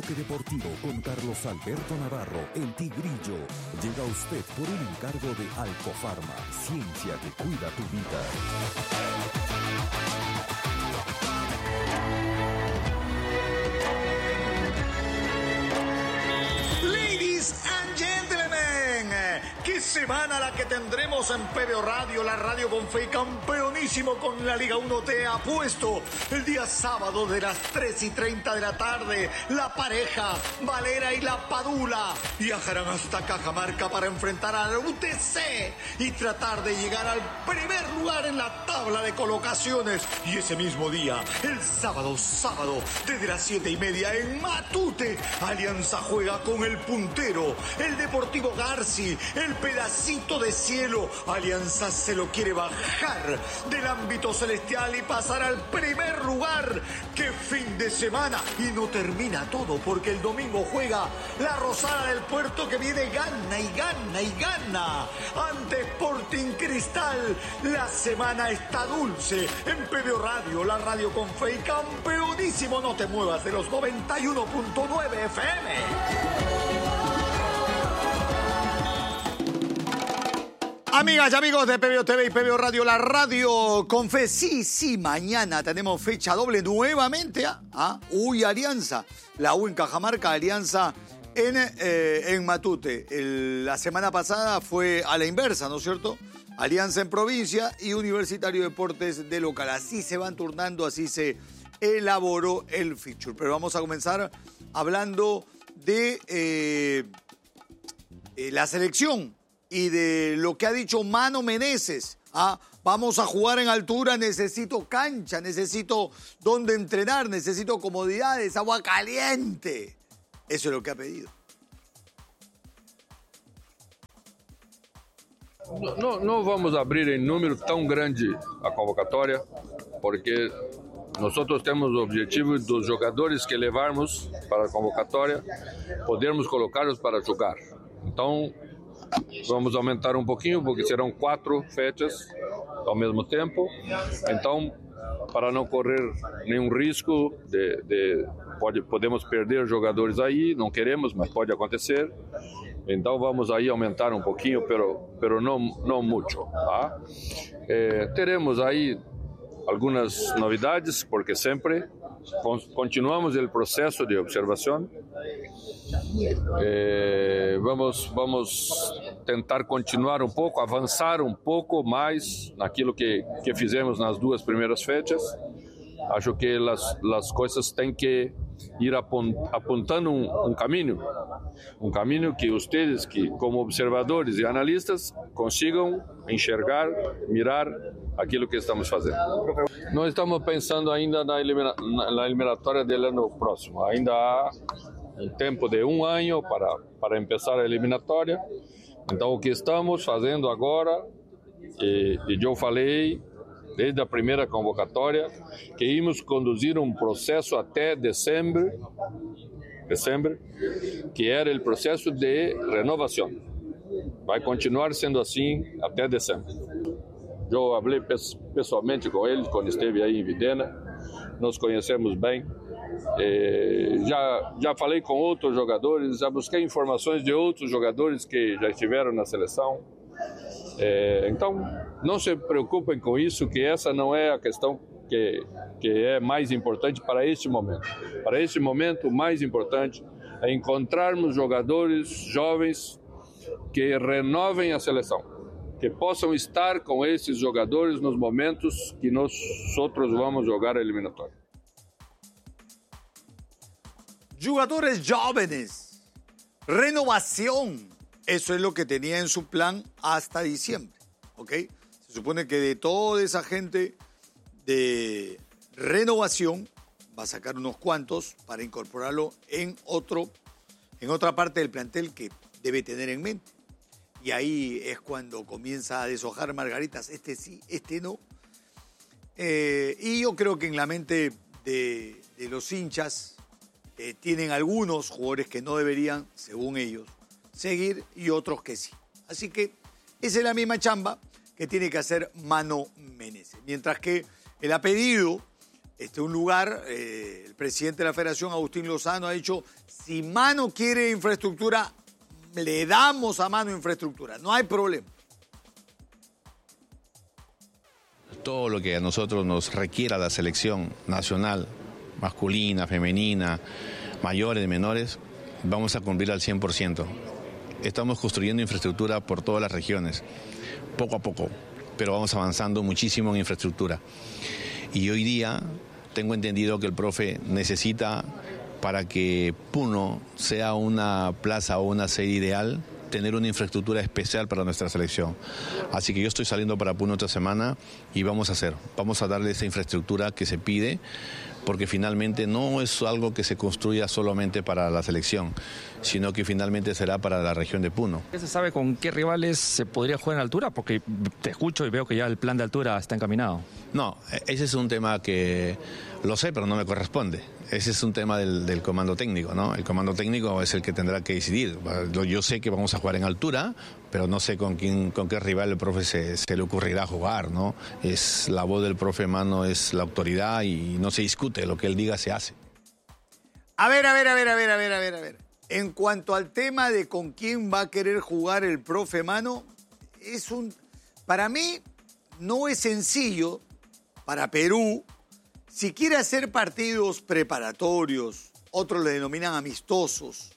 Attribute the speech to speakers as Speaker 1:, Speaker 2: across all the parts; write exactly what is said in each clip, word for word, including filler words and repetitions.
Speaker 1: Bloque Deportivo con Carlos Alberto Navarro, el Tigrillo. Llega a usted por un encargo de Alcofarma, ciencia que cuida tu vida.
Speaker 2: Ladies and gentlemen, qué semana la que tendremos en P B O Radio, la radio con fe y campeonísimo con la Liga uno Te ha puesto el día sábado de las tres y treinta de la tarde. La pareja Valera y la Padula viajarán hasta Cajamarca para enfrentar al U T C y tratar de llegar al primer lugar en la tabla de colocaciones. Y ese mismo día, el sábado, sábado, desde las siete y media en Matute, Alianza juega con el puntero, el Deportivo Garci, el pedacito de cielo. Alianza se lo quiere bajar del ámbito celestial y pasar al primer lugar. ¡Qué fin de semana! Y no termina todo, porque el domingo juega la Rosada del Puerto, que viene gana y gana y gana ante Sporting Cristal. La semana está dulce en P B O Radio, la radio con fe y campeonísimo. No te muevas de los noventa y uno punto nueve F M. Amigas y amigos de P B O T V y P B O Radio, la radio con fe. Sí, sí, mañana tenemos fecha doble nuevamente. ¿Ah? ¿Ah? Uy, Alianza. La U en Cajamarca, Alianza en, eh, en Matute. El, la semana pasada fue a la inversa, ¿no es cierto? Alianza en provincia y Universitario de Deportes de local. Así se van turnando, así se elaboró el feature. Pero vamos a comenzar hablando de eh, eh, la selección y de lo que ha dicho Mano Meneses. Ah, vamos a jugar en altura, necesito cancha, necesito dónde entrenar, necesito comodidades, agua caliente. Eso es lo que ha pedido.
Speaker 3: Não, não vamos abrir em número tão grande a convocatória, porque nós temos o objetivo dos jogadores que levarmos para a convocatória, podermos colocá-los para jogar. Então, vamos aumentar um pouquinho, porque serão quatro fechas ao mesmo tempo. Então, para não correr nenhum risco, de, de, pode, podemos perder jogadores aí, não queremos, mas pode acontecer. Então vamos aí aumentar um pouquinho, pero, pero não, não muito, tá? Eh, teremos aí algumas novidades, porque sempre continuamos o processo de observação. Eh, vamos, vamos tentar continuar um pouco, avançar um pouco mais naquilo que, que fizemos nas duas primeiras fechas. Acho que as, as coisas têm que ir apontando um, um caminho, um caminho que vocês, que como observadores e analistas, consigam enxergar, mirar aquilo que estamos fazendo. Nós estamos pensando ainda na, elimina, na eliminatória do ano próximo. Ainda há um tempo de um ano para, para começar a eliminatória. Então, o que estamos fazendo agora, e, e eu falei desde a primeira convocatória, que íamos conduzir um processo até dezembro, dezembro, que era o processo de renovação. Vai continuar sendo assim até dezembro. Eu falei pessoalmente com ele quando esteve aí em Videna, nos conhecemos bem. Eh, já, já falei com outros jogadores, já busquei informações de outros jogadores que já estiveram na seleção. É, então, não se preocupem com isso, que essa não é a questão que, que é mais importante para este momento. Para este momento, o mais importante é encontrarmos jogadores jovens que renovem a seleção, que possam estar com esses jogadores nos momentos que nós outros vamos jogar a eliminatória.
Speaker 2: Jugadores jóvenes, renovación. Eso es lo que tenía en su plan hasta diciembre, ¿ok? Se supone que de toda esa gente de renovación va a sacar unos cuantos para incorporarlo en, otro, en otra parte del plantel que debe tener en mente. Y ahí es cuando comienza a deshojar margaritas, este sí, este no. Eh, y yo creo que en la mente de, de los hinchas eh, tienen algunos jugadores que no deberían, según ellos, seguir y otros que sí. Así que esa es la misma chamba que tiene que hacer Mano Meneses. Mientras que él ha pedido este, un lugar, eh, el presidente de la Federación, Agustín Lozano, ha dicho, si Mano quiere infraestructura, le damos a Mano infraestructura, no hay problema.
Speaker 4: Todo lo que a nosotros nos requiera la selección nacional, masculina, femenina, mayores, menores, vamos a cumplir al cien por ciento. Estamos construyendo infraestructura por todas las regiones, poco a poco, pero vamos avanzando muchísimo en infraestructura. Y hoy día tengo entendido que el profe necesita, para que Puno sea una plaza o una sede ideal, tener una infraestructura especial para nuestra selección. Así que yo estoy saliendo para Puno esta semana y vamos a hacer, vamos a darle esa infraestructura que se pide, porque finalmente no es algo que se construya solamente para la selección, sino que finalmente será para la región de Puno.
Speaker 5: ¿Se sabe con qué rivales se podría jugar en altura? Porque te escucho y veo que ya el plan de altura está encaminado.
Speaker 4: No, ese es un tema que lo sé, pero no me corresponde. Ese es un tema del, del comando técnico, ¿no? El comando técnico es el que tendrá que decidir. Yo sé que vamos a jugar en altura, pero no sé con quién, con qué rival el profe se, se le ocurrirá jugar, ¿no? Es la voz del profe Mano, es la autoridad y no se discute, lo que él diga se hace.
Speaker 2: A ver, a ver, a ver, a ver, a ver, a ver, a ver. En cuanto al tema de con quién va a querer jugar el profe Mano, es un, para mí no es sencillo para Perú. Si quiere hacer partidos preparatorios, otros le denominan amistosos,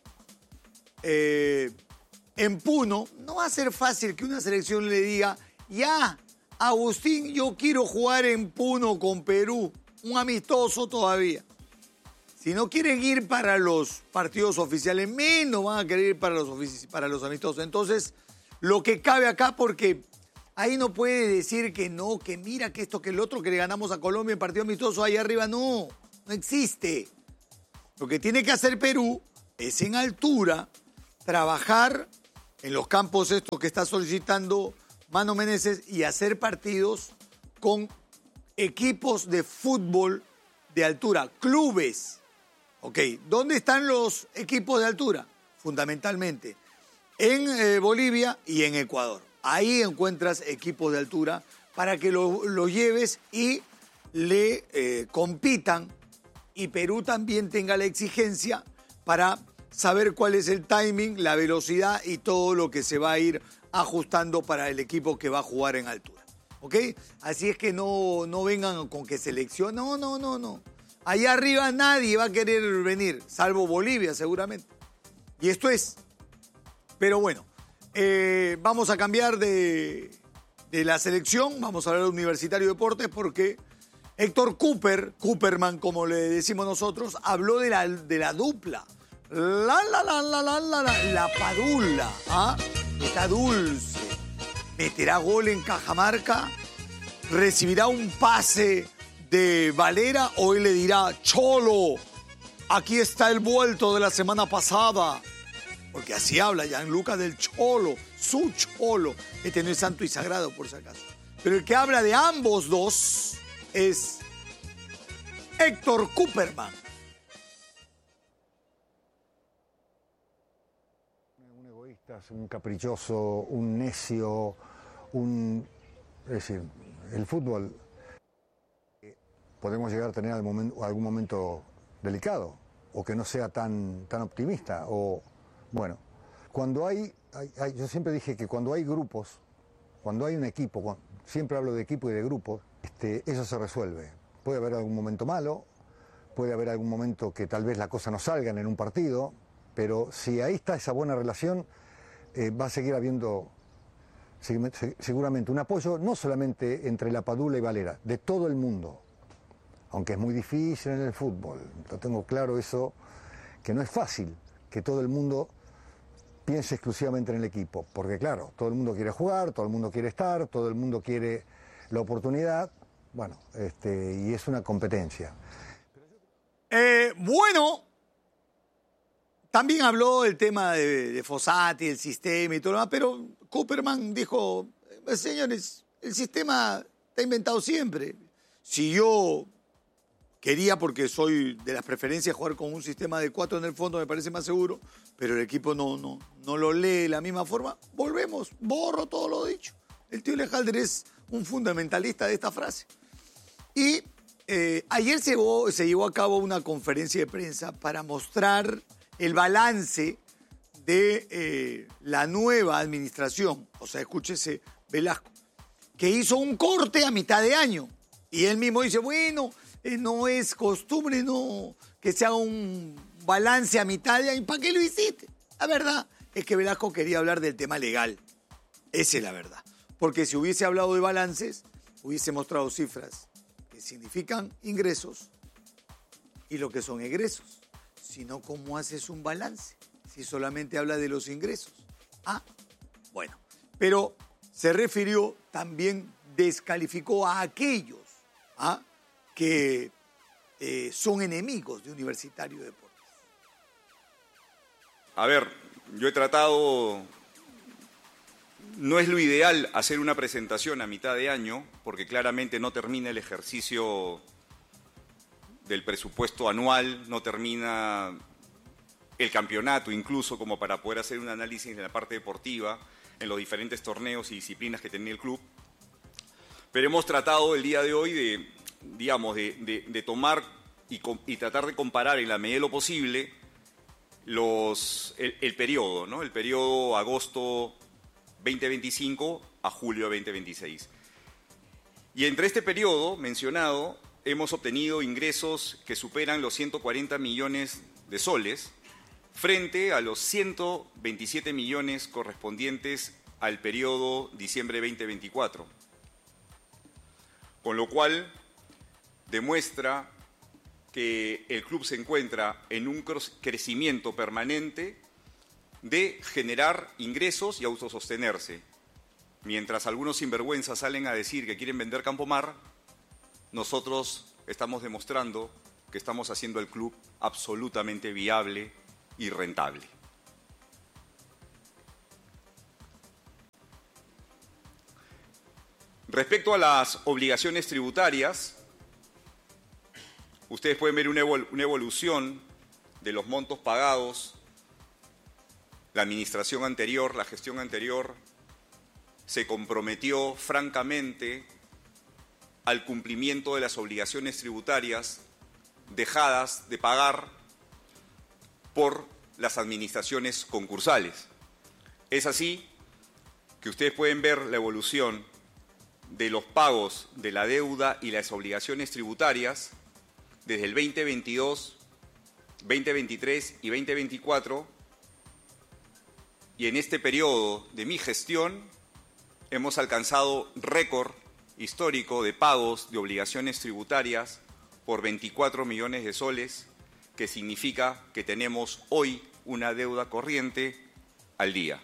Speaker 2: eh, en Puno, no va a ser fácil que una selección le diga, ya, Agustín, yo quiero jugar en Puno con Perú, un amistoso todavía. Si no quieren ir para los partidos oficiales, menos van a querer ir para los, para los amistosos. Entonces, lo que cabe acá, porque ahí no puede decir que no, que mira, que esto, que el otro, que le ganamos a Colombia en partido amistoso ahí arriba. No, no existe. Lo que tiene que hacer Perú es en altura trabajar en los campos estos que está solicitando Mano Menezes y hacer partidos con equipos de fútbol de altura, clubes. Ok, ¿dónde están los equipos de altura? Fundamentalmente en eh, Bolivia y en Ecuador. Ahí encuentras equipos de altura para que los lo lleves y le eh, compitan, y Perú también tenga la exigencia para saber cuál es el timing, la velocidad y todo lo que se va a ir ajustando para el equipo que va a jugar en altura. ¿Ok? Así es que no, no vengan con que selección. No, no, no, no. Allá arriba nadie va a querer venir, salvo Bolivia seguramente. Y esto es. Pero bueno. Eh, vamos a cambiar de, de la selección, vamos a hablar de Universitario de Deportes, porque Héctor Cooper, Cooperman como le decimos nosotros, habló de la, de la dupla. La, la, la, la, la, la, la, la Padula, ¿ah? Está dulce. Meterá gol en Cajamarca, recibirá un pase de Valera o él le dirá, Cholo, aquí está el vuelto de la semana pasada. Porque así habla Gianluca del Cholo, su Cholo. Este no es santo y sagrado, por si acaso. Pero el que habla de ambos dos es Héctor Cooperman.
Speaker 6: Un egoísta, un caprichoso, un necio, un... Es decir, el fútbol podemos llegar a tener algún momento, algún momento delicado, o que no sea tan, tan optimista, o... Bueno, cuando hay, hay, hay, yo siempre dije que cuando hay grupos, cuando hay un equipo, cuando, siempre hablo de equipo y de grupos, este, eso se resuelve. Puede haber algún momento malo, puede haber algún momento que tal vez las cosas no salgan en un partido, pero si ahí está esa buena relación, eh, va a seguir habiendo seguramente un apoyo, no solamente entre la Padula y Valera, de todo el mundo, aunque es muy difícil en el fútbol. Lo tengo claro eso, que no es fácil que todo el mundo piense exclusivamente en el equipo, porque claro, todo el mundo quiere jugar, todo el mundo quiere estar, todo el mundo quiere la oportunidad, bueno, este, y es una competencia.
Speaker 2: Eh, bueno, también habló el tema de, de Fossati, el sistema y todo lo demás, pero Cooperman dijo, señores, el sistema está inventado siempre. Si yo quería, porque soy de las preferencias, jugar con un sistema de cuatro en el fondo, me parece más seguro, pero el equipo no, no, no lo lee de la misma forma, volvemos, borro todo lo dicho. El tío Lejalder es un fundamentalista de esta frase. Y eh, ayer se llevó, se llevó a cabo una conferencia de prensa para mostrar el balance de eh, la nueva administración, o sea, escúchese, Velasco, que hizo un corte a mitad de año. Y él mismo dice, bueno, eh, no es costumbre no que se haga un balance a mitad de año. ¿Para qué lo hiciste? La verdad es que Velasco quería hablar del tema legal. Esa es la verdad. Porque si hubiese hablado de balances, hubiese mostrado cifras que significan ingresos y lo que son egresos. Si no, ¿cómo haces un balance? Si solamente habla de los ingresos. Ah, bueno. Pero se refirió, también descalificó a aquellos ¿ah? que eh, son enemigos de Universitario de Deportes.
Speaker 7: A ver, yo he tratado, no es lo ideal hacer una presentación a mitad de año, porque claramente no termina el ejercicio del presupuesto anual, no termina el campeonato incluso como para poder hacer un análisis en la parte deportiva, en los diferentes torneos y disciplinas que tenía el club. Pero hemos tratado el día de hoy de, digamos, de, de, de tomar y, y tratar de comparar en la medida de lo posible los, el, el periodo, ¿no? El periodo agosto veinte veinticinco a julio veinte veintiséis. Y entre este periodo mencionado hemos obtenido ingresos que superan los ciento cuarenta millones de soles frente a los ciento veintisiete millones correspondientes al periodo diciembre veinte veinticuatro. Con lo cual demuestra que el club se encuentra en un crecimiento permanente de generar ingresos y autosostenerse. Mientras algunos sinvergüenzas salen a decir que quieren vender Campomar, nosotros estamos demostrando que estamos haciendo el club absolutamente viable y rentable. Respecto a las obligaciones tributarias, ustedes pueden ver una, evol- una evolución de los montos pagados. La administración anterior, la gestión anterior, se comprometió francamente al cumplimiento de las obligaciones tributarias dejadas de pagar por las administraciones concursales. Es así que ustedes pueden ver la evolución de los pagos de la deuda y las obligaciones tributarias desde el veinte veintidós, veinte veintitrés y veinte veinticuatro, y en este periodo de mi gestión hemos alcanzado récord histórico de pagos de obligaciones tributarias por veinticuatro millones de soles, que significa que tenemos hoy una deuda corriente al día.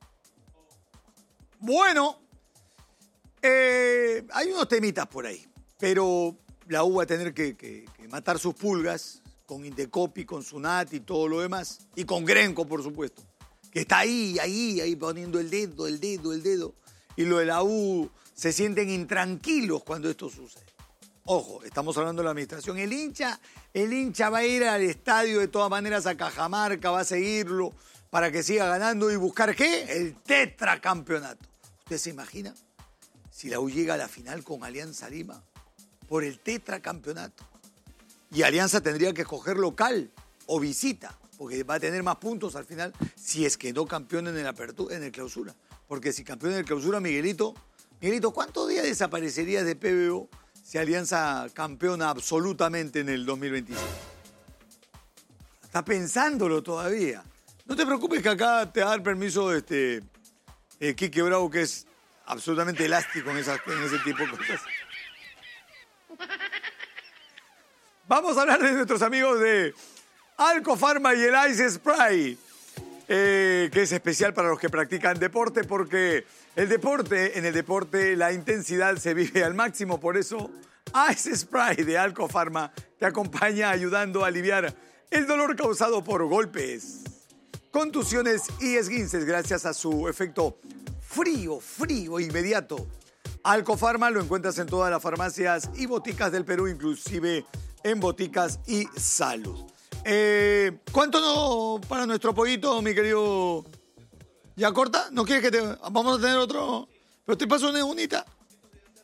Speaker 2: Bueno, eh, hay unos temitas por ahí, pero la U va a tener que, que, que matar sus pulgas con Indecopi, con Sunat y todo lo demás, y con Grenco, por supuesto, que está ahí, ahí, ahí poniendo el dedo, el dedo, el dedo, y lo de la U se sienten intranquilos cuando esto sucede. Ojo, estamos hablando de la administración. El hincha, el hincha va a ir al estadio de todas maneras a Cajamarca, va a seguirlo para que siga ganando y buscar ¿qué? El tetracampeonato. ¿Usted se imagina si la U llega a la final con Alianza Lima por el tetracampeonato? Y Alianza tendría que escoger local o visita, porque va a tener más puntos al final si es que no campeona en el apertura, en el clausura. Porque si campeona en el clausura, Miguelito, Miguelito, ¿cuántos días desaparecerías de P B O si Alianza campeona absolutamente en el dos mil veintiséis? Está pensándolo todavía. No te preocupes que acá te va a dar permiso este, eh, Quique Bravo, que es absolutamente elástico en, esas, en ese tipo de cosas. Vamos a hablar de nuestros amigos de Alcofarma y el Ice Spray, eh, que es especial para los que practican deporte, porque el deporte, en el deporte la intensidad se vive al máximo. Por eso Ice Spray de Alcofarma te acompaña ayudando a aliviar el dolor causado por golpes, contusiones y esguinces gracias a su efecto frío, frío inmediato. Alcofarma lo encuentras en todas las farmacias y boticas del Perú, inclusive en Boticas y Salud. Eh, ¿Cuánto no para nuestro pollito, mi querido? ¿Ya corta? ¿No quieres que te...? Vamos a tener otro... Pero te paso una unita.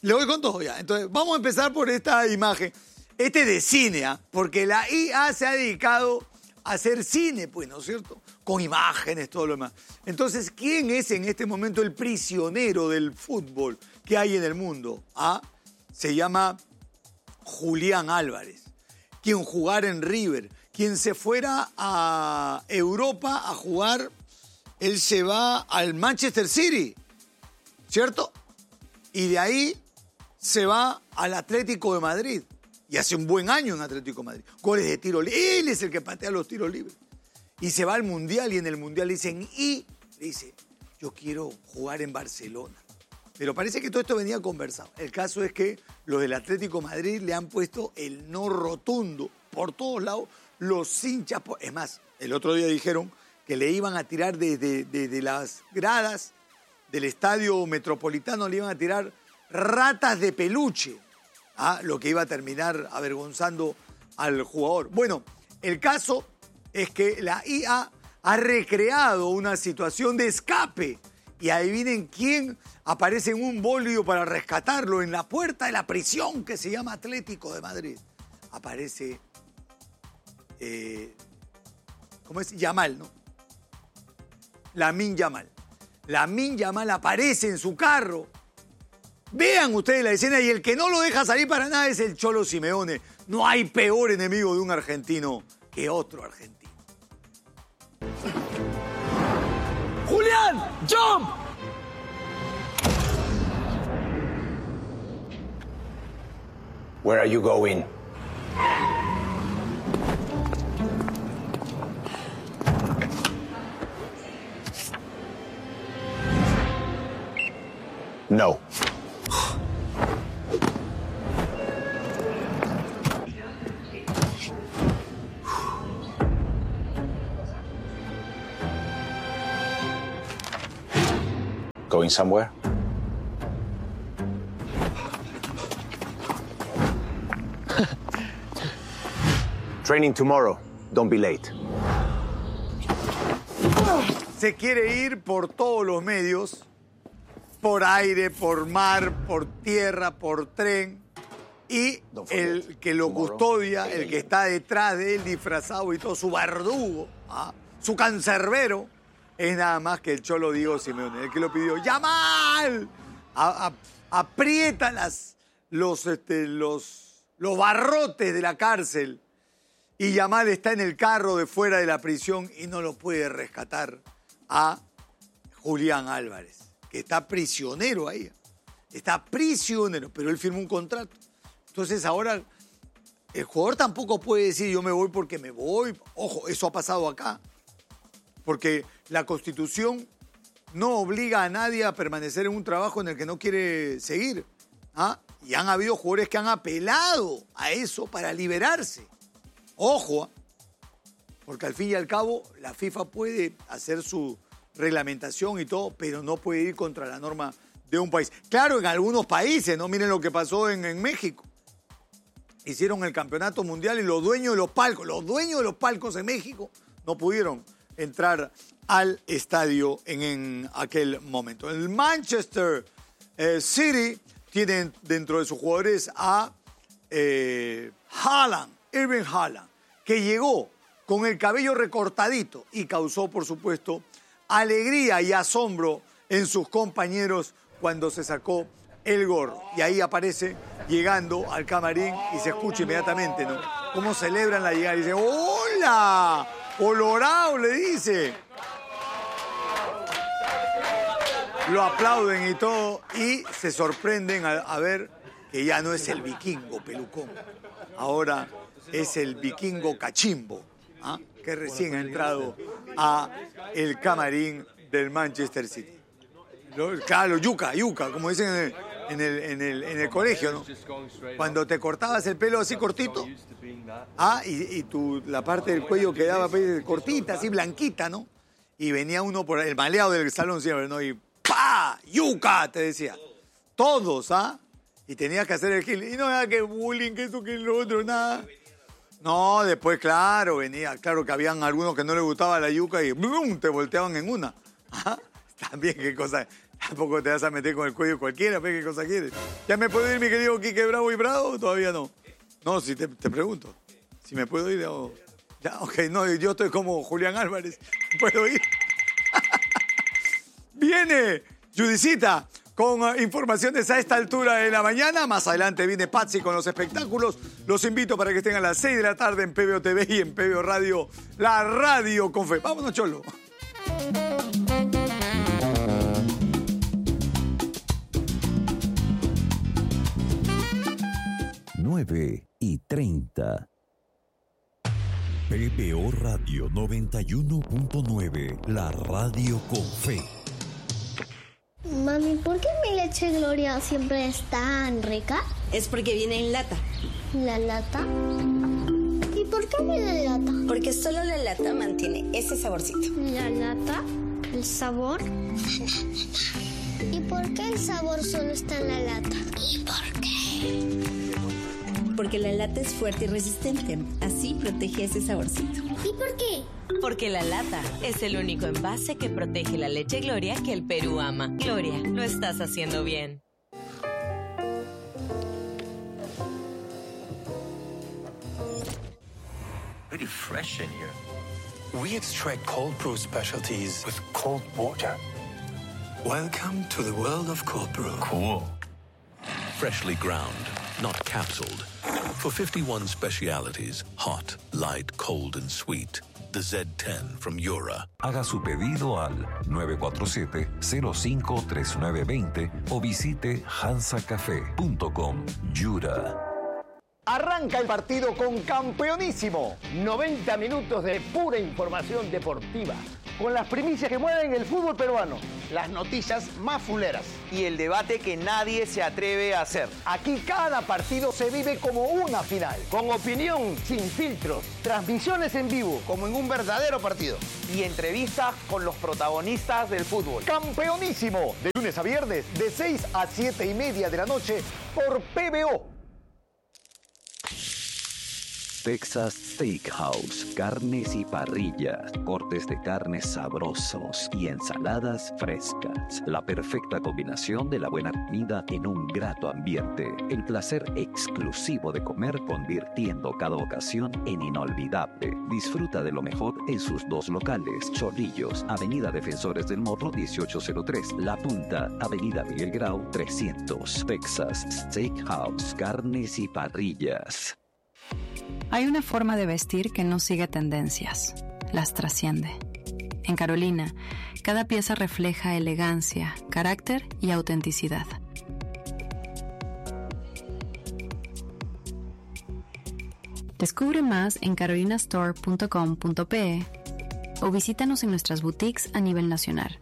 Speaker 2: Le voy con todo ya. Entonces, vamos a empezar por esta imagen. Este de cine, ¿eh? Porque la I A se ha dedicado a hacer cine, pues, ¿no es cierto? Con imágenes, todo lo demás. Entonces, ¿quién es en este momento el prisionero del fútbol que hay en el mundo? ¿Ah? Se llama Julián Álvarez, quien jugara en River, quien se fuera a Europa a jugar, él se va al Manchester City, ¿cierto? Y de ahí se va al Atlético de Madrid. Y hace un buen año en Atlético de Madrid. Goles de tiro libre. Él es el que patea los tiros libres. Y se va al Mundial y en el Mundial le dicen, y le dice, yo quiero jugar en Barcelona. Pero parece que todo esto venía conversado. El caso es que los del Atlético de Madrid le han puesto el no rotundo por todos lados. Los hinchas, es más, el otro día dijeron que le iban a tirar desde, desde las gradas del Estadio Metropolitano, le iban a tirar ratas de peluche. ¿Ah? Lo que iba a terminar avergonzando al jugador. Bueno, el caso es que la I A ha recreado una situación de escape. Y adivinen quién aparece en un bólido para rescatarlo en la puerta de la prisión que se llama Atlético de Madrid. Aparece, eh, ¿cómo es? Yamal, ¿no? Lamine Yamal. Lamine Yamal aparece en su carro. Vean ustedes la escena y el que no lo deja salir para nada es el Cholo Simeone. No hay peor enemigo de un argentino que otro argentino. ¡Julián! ¡Jump!
Speaker 8: Where are you going? No. Going somewhere? Training tomorrow. Don't be late.
Speaker 2: Se quiere ir por todos los medios, por aire, por mar, por tierra, por tren, y el que lo custodia, el que está detrás de él disfrazado y todo, su verdugo, ¿ah? Su cancerbero, es nada más que el Cholo Diego Simeone, el que lo pidió. ¡Yamal! A, a, aprieta las, los, este, los, los barrotes de la cárcel y Yamal está en el carro de fuera de la prisión y no lo puede rescatar a Julián Álvarez, que está prisionero ahí. Está prisionero, pero él firmó un contrato. Entonces ahora el jugador tampoco puede decir yo me voy porque me voy. Ojo, eso ha pasado acá. Porque la Constitución no obliga a nadie a permanecer en un trabajo en el que no quiere seguir. ¿Ah? Y han habido jugadores que han apelado a eso para liberarse. Ojo, porque al fin y al cabo la FIFA puede hacer su reglamentación y todo, pero no puede ir contra la norma de un país. Claro, en algunos países, ¿no? Miren lo que pasó en, en México. Hicieron el campeonato mundial y los dueños de los palcos, los dueños de los palcos en México no pudieron entrar al estadio en, en aquel momento. El Manchester eh, City tiene dentro de sus jugadores a eh, Haaland, Erling Haaland, que llegó con el cabello recortadito y causó, por supuesto, alegría y asombro en sus compañeros cuando se sacó el gorro. Y ahí aparece llegando al camarín y se escucha inmediatamente, ¿no? Cómo celebran la llegada. Y dice, ¡hola! Colorado, le dice. Lo aplauden y todo y se sorprenden a, a ver que ya no es el vikingo pelucón. Ahora es el vikingo cachimbo, ¿ah? Que recién ha entrado a el camarín del Manchester City. Lo, claro, yuca, yuca, como dicen en el, en, el, en, el, en el colegio, ¿no? Cuando te cortabas el pelo así cortito, ah, y, y tu, la parte del cuello quedaba pues, cortita, así blanquita, ¿no? Y venía uno por el maleado del salón siempre, ¿no? Y ¡pa! ¡Yuca! Te decía. Todos, ¿ah? Y tenías que hacer el gil. Y no era que bullying, que esto, que lo otro, nada. No, después, claro, venía. Claro que habían algunos que no les gustaba la yuca y ¡blum! Te volteaban en una. ¿Ah? También, qué cosa Tampoco te vas a meter con el cuello cualquiera, ¿qué cosa quieres? ¿Ya me puedo ir, mi querido Quique Bravo y Bravo? Todavía no. No, si te, te pregunto. Si me puedo ir o... Ya, ok, no, yo estoy como Julián Álvarez. ¿Puedo ir? Viene Judicita con uh, informaciones a esta altura de la mañana. Más adelante viene Patsy con los espectáculos. Los invito para que estén a las seis de la tarde en P B O T V y en P B O Radio, la radio con fe. Vámonos, Cholo.
Speaker 1: nueve y treinta. P B O Radio noventa y uno punto nueve, la radio con fe.
Speaker 9: Mami, ¿por qué mi leche Gloria siempre es tan rica?
Speaker 10: Es porque viene en lata.
Speaker 9: ¿La lata? ¿Y por qué viene en lata?
Speaker 10: Porque solo la lata mantiene ese saborcito.
Speaker 9: ¿La lata? ¿El sabor? ¿Y por qué el sabor solo está en la lata? ¿Y por qué?
Speaker 10: Porque la lata es fuerte y resistente. Así protege ese saborcito.
Speaker 9: ¿Y por qué?
Speaker 11: Porque la lata es el único envase que protege la leche Gloria que el Perú ama. Gloria, lo estás haciendo bien.
Speaker 12: Pretty fresh in here. We extract cold brew specialties with cold water. Welcome to the world of cold brew.
Speaker 13: Cool. Freshly ground, not capsuled. For fifty-one specialities, hot, light, cold, and sweet. The Z ten from Yura.
Speaker 1: Haga su pedido al nueve cuatro siete, cero cinco tres nueve dos cero o visite hansa café punto com. Yura.
Speaker 14: Arranca el partido con Campeonísimo. noventa minutos de pura información deportiva. Con las primicias que mueven el fútbol peruano. Las noticias más fuleras.
Speaker 15: Y el debate que nadie se atreve a hacer.
Speaker 14: Aquí cada partido se vive como una final. Con opinión sin filtros. Transmisiones en vivo. Como en un verdadero partido.
Speaker 15: Y entrevistas con los protagonistas del fútbol.
Speaker 14: Campeonísimo. De lunes a viernes, de seis a siete y media de la noche por P B O.
Speaker 16: Texas Steakhouse, carnes y parrillas, cortes de carnes sabrosos y ensaladas frescas. La perfecta combinación de la buena comida en un grato ambiente. El placer exclusivo de comer convirtiendo cada ocasión en inolvidable. Disfruta de lo mejor en sus dos locales. Chorrillos, Avenida Defensores del Morro dieciocho cero tres. La Punta, Avenida Miguel Grau trescientos. Texas Steakhouse, carnes y parrillas.
Speaker 17: Hay una forma de vestir que no sigue tendencias, las trasciende. En Carolina, cada pieza refleja elegancia, carácter y autenticidad. Descubre más en carolina store punto com punto pe o visítanos en nuestras boutiques a nivel nacional.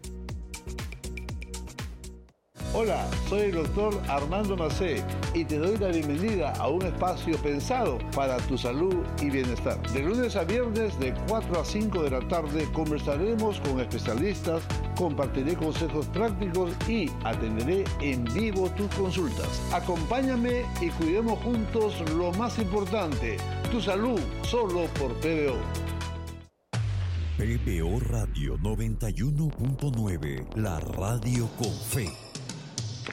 Speaker 18: Hola, soy el doctor Armando Macé y te doy la bienvenida a un espacio pensado para tu salud y bienestar. De lunes a viernes de cuatro a cinco de la tarde conversaremos con especialistas, compartiré consejos prácticos y atenderé en vivo tus consultas. Acompáñame y cuidemos juntos lo más importante, tu salud, solo por P B O.
Speaker 1: P B O Radio noventa y uno punto nueve, la radio con fe.